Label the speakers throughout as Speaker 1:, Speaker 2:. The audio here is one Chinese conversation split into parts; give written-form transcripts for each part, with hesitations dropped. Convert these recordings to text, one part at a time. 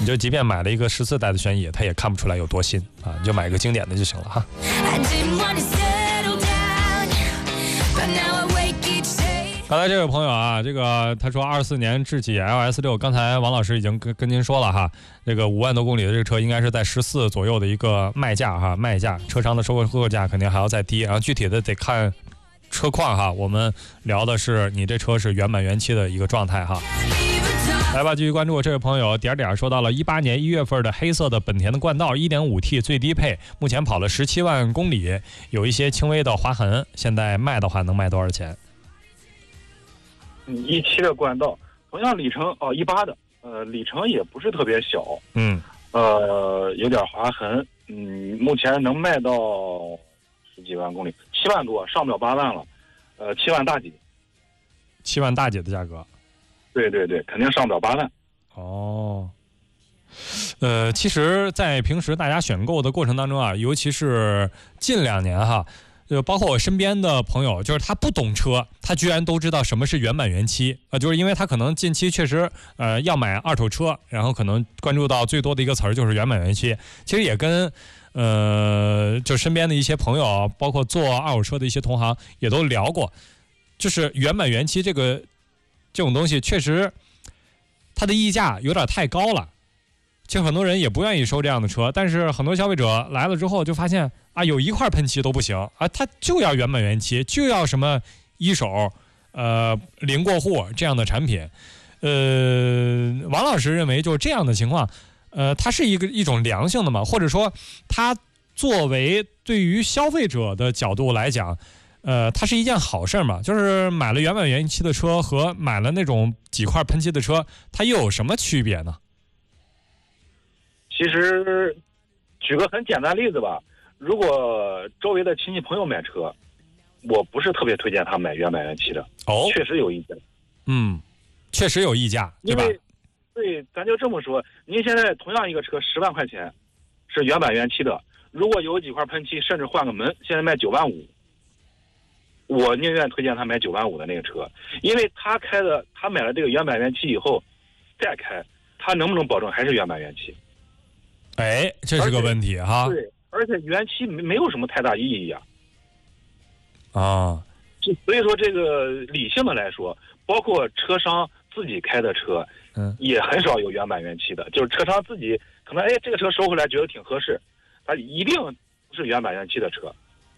Speaker 1: 你就即便买了一个14代的轩逸，它也看不出来有多新啊，你就买个经典的就行了哈。刚才这位朋友啊，这个他说24年智己 LS6， 刚才王老师已经跟您说了哈，这个5万多公里的这个车应该是在14左右的一个卖价哈，卖价车商的收购价肯定还要再低，然后具体的得看车况哈。我们聊的是你这车是原版原漆的一个状态哈。来吧，继续关注这位朋友点说到了18年1月份的黑色的本田的冠道 1.5T 最低配，目前跑了17万公里，有一些轻微的划痕，现在卖的话能卖多少钱
Speaker 2: ？17的冠道，同样里程18的，里程也不是特别小，有点划痕，目前能卖到10几万公里，7万多，上不了8万了，7万大几
Speaker 1: ，7万大几的价格，
Speaker 2: 对，肯定上不了8万。
Speaker 1: 哦，其实，在平时大家选购的过程当中啊，尤其是近2年哈。包括我身边的朋友，就是他不懂车，他居然都知道什么是原版原漆啊，就是因为他可能近期确实要买二手车，然后可能关注到最多的一个词儿就是原版原漆。其实也跟就身边的一些朋友，包括做二手车的一些同行也都聊过，就是原版原漆这种东西，确实它的溢价有点太高了。其实很多人也不愿意收这样的车，但是很多消费者来了之后就发现啊，有一块喷漆都不行啊，他就要原版原漆，就要什么一手零过户这样的产品。王老师认为就这样的情况，它是一种良性的嘛，或者说它作为对于消费者的角度来讲，它是一件好事嘛。就是买了原版原漆的车和买了那种几块喷漆的车，它又有什么区别呢？
Speaker 2: 其实，举个很简单的例子吧，如果周围的亲戚朋友买车，我不是特别推荐他买原版原漆的。确实有溢价。
Speaker 1: 确实有溢价，对吧？
Speaker 2: 对，咱就这么说，您现在同样一个车10万块钱，是原版原漆的，如果有几块喷漆，甚至换个门，现在卖9万5，我宁愿推荐他买9万5的那个车，因为他买了这个原版原漆以后，再开，他能不能保证还是原版原漆？
Speaker 1: 这是个问题哈。
Speaker 2: 对，而且原漆没有什么太大意义啊。所以说这个理性的来说，包括车商自己开的车，也很少有原版原漆的。就是车商自己可能这个车收回来觉得挺合适，他一定是原版原漆的车。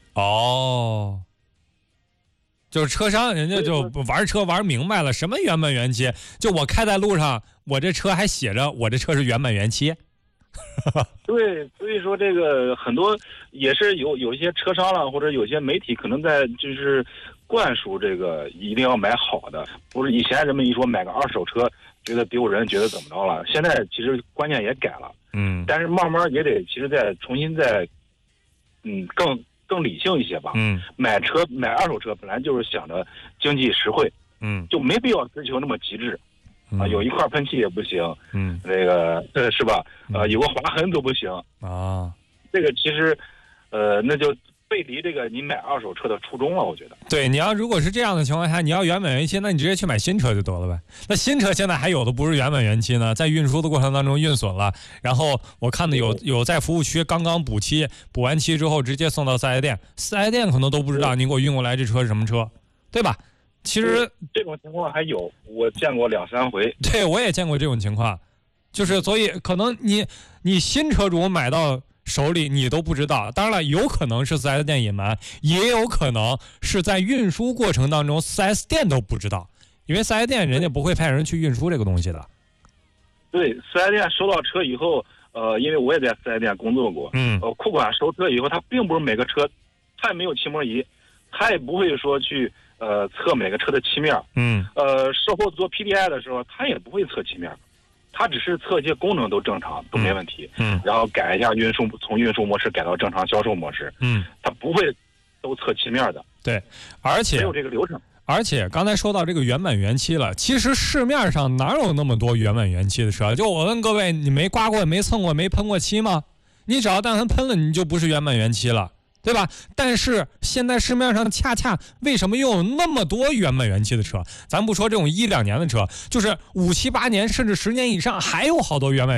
Speaker 1: 就是车商人家就玩车玩明白了，什么原版原漆，就我开在路上，我这车还写着我这车是原版原漆。
Speaker 2: 对，所以说这个很多也是有一些车商了，或者有些媒体可能在就是灌输这个一定要买好的，不是以前人们一说买个二手车觉得丢人，觉得怎么着了，现在其实观念也改了，但是慢慢也得其实再重新再更理性一些吧。买二手车本来就是想着经济实惠，就没必要追求那么极致。有一块喷漆也不行，那个是吧？有个划痕都不行
Speaker 1: 啊。
Speaker 2: 这个其实，那就背离这个你买二手车的初衷了，我觉得。
Speaker 1: 对，你要如果是这样的情况下，你要原版原漆，那你直接去买新车就得了呗。那新车现在还有的不是原版原漆呢，在运输的过程当中运损了，然后我看的有在服务区刚刚补漆，补完漆之后直接送到4S店，4S店可能都不知道你给我运过来这车是什么车，对吧？其实
Speaker 2: 这种情况还有，我见过2、3回。
Speaker 1: 对，我也见过这种情况，就是所以可能你新车主买到手里你都不知道，当然了，有可能是 4S 店隐瞒，也有可能是在运输过程当中 4S 店都不知道，因为 4S 店人家不会派人去运输这个东西的。
Speaker 2: 对， 4S 店收到车以后，因为我也在 4S 店工作过，库管收车以后，他并不是每个车，他也没有漆膜仪，他也不会说去测每个车的漆面，售后做 PDI 的时候，他也不会测漆面，他只是测一些功能都正常，都没问题，然后改一下从运输模式改到正常销售模式，他不会都测漆面的。
Speaker 1: 对，而且
Speaker 2: 没有这个流程。
Speaker 1: 而且刚才说到这个原版原漆了，其实市面上哪有那么多原版原漆的车？就我问各位，你没刮过、没蹭过、没喷过漆吗？你只要但凡喷了，你就不是原版原漆了。对吧？但是现在市面上恰恰为什么又有那么多原版原漆的车？咱不说这种1、2年的车，就是5、7、8年甚至10年以上，还有好多原版